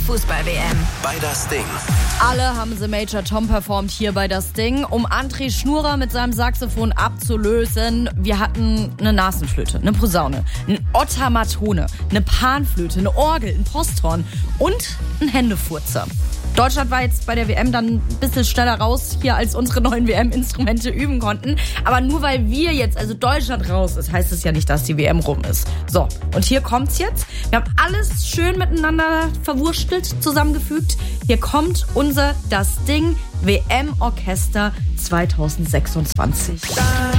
Fußball-WM. Bei Das Ding. Alle haben The Major Tom performt hier bei Das Ding, um André Schnurer mit seinem Saxophon abzulösen. Wir hatten eine Nasenflöte, eine Posaune, ein Ottamatone, eine Panflöte, eine Orgel, ein Posthorn und ein Händefurzer. Deutschland war jetzt bei der WM dann ein bisschen schneller raus hier, als unsere neuen WM-Instrumente üben konnten. Aber nur weil wir jetzt, also Deutschland raus ist, heißt es ja nicht, dass die WM rum ist. So, und hier kommt's jetzt. Wir haben alles schön miteinander verwurstelt, zusammengefügt. Hier kommt unser Das Ding WM-Orchester 2026.